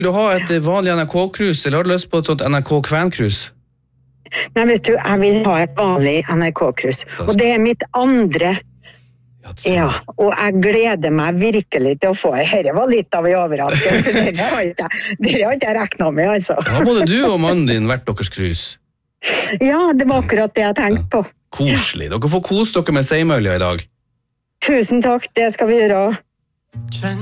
Vil du ha et vanlig NRK-krus, eller har du lyst på et sånt NRK-Kvän-krus? Nei, vet du, jeg vil ha et vanlig NRK-krus. Og det mitt andre. Ja, og jeg gleder meg virkelig til å få det. Dette var litt av en overraskelse. Det har ikke jeg regnet med, altså. Da har både du og mannen din vært deres krus. Ja, det var akkurat det jeg tenkte på. Koselig. Dere får kose dere med seimølja i dag. Tusen takk, det skal vi gjøre.